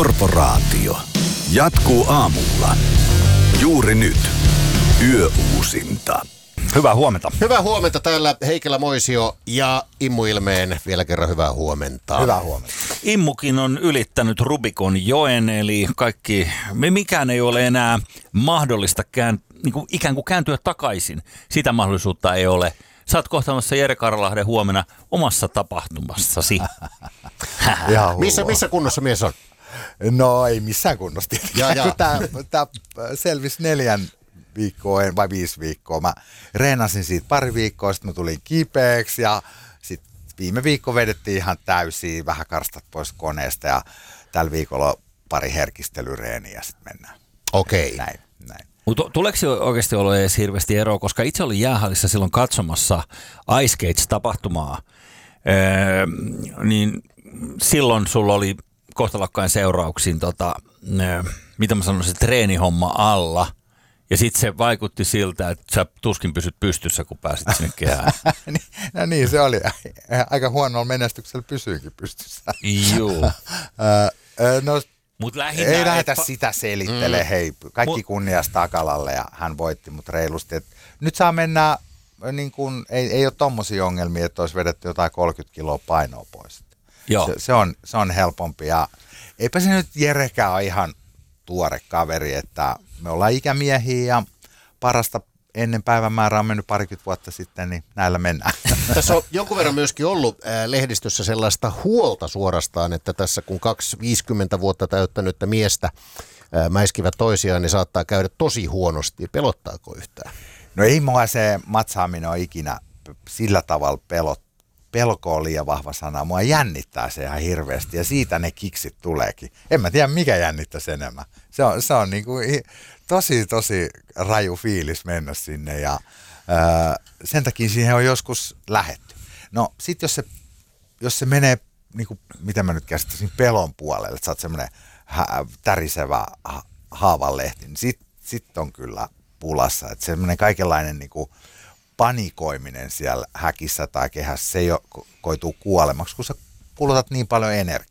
Korporaatio jatkuu aamulla. Juuri nyt. Yöuusinta. Hyvää huomenta. Hyvää huomenta täällä Heikelä Moisio ja Immu Ilmeen. Vielä kerran hyvää huomenta. Hyvää huomenta. Immukin on ylittänyt Rubikon joen, eli mikään ei ole enää mahdollista ikään kuin kääntyä takaisin. Sitä mahdollisuutta ei ole. Sä oot kohtaamassa Jere Karlahden huomenna omassa tapahtumassasi. Missä kunnossa mies on? No ei missään kunnossa. Kun tää selvisi 4 viikkoa vai 5 viikkoa. Mä reenasin siitä pari viikkoa, sitten mä tulin kipeäksi ja sitten viime viikko vedettiin ihan täysiä, vähän karstat pois koneesta ja tällä viikolla pari herkistelyreeniä ja sitten mennään. Okei. Näin. Tuleeko oikeasti olla edes hirveästi eroa, koska itse olin jäähallissa silloin katsomassa Ice Skates-tapahtumaa, niin silloin sulla oli kohtalokkain seurauksin, mitä mä sanoisin, treenihomma alla. Ja sitten se vaikutti siltä, että sä tuskin pysyt pystyssä, kun pääsit sinne kehään. No niin, se oli. Aika huonolla menestyksellä pysyykin pystyssä. Joo. Mut ei lähdetä sitä selittelemään, hei, kaikki kunniasta Takalalle ja hän voitti mut reilusti. Nyt saa mennä, niin kun, ei ole tommosia ongelmia, että olisi vedetty jotain 30 kiloa painoa pois. Se on helpompi ja eipä se nyt Jerekään ole ihan tuore kaveri, että me ollaan ikämiehiä ja parasta ennen päivämäärää on mennyt parikymmentä vuotta sitten, niin näillä mennään. Tässä on jonkun verran myöskin ollut lehdistössä sellaista huolta suorastaan, että tässä kun 50 vuotta täyttänyttä miestä mäiskivät toisiaan, niin saattaa käydä tosi huonosti. Pelottaako yhtään? No ei mua se matsaaminen ole ikinä sillä tavalla pelko on liian vahva sana. Mua jännittää se ihan hirveästi ja siitä ne kiksit tuleekin. En mä tiedä mikä jännittäisi enemmän. Se on niin kuin tosi raju fiilis mennä sinne ja sen takia siihen on joskus lähetty. No sit jos se menee, niin kuin, mitä mä nyt käsittäisin, pelon puolelle, että sä oot semmoinen tärisevä haavanlehti, niin sit on kyllä pulassa. Että semmoinen kaikenlainen niin kuin panikoiminen siellä häkissä tai kehässä, se ei ole koituu kuolemaksi, kun sä kulutat niin paljon energiaa.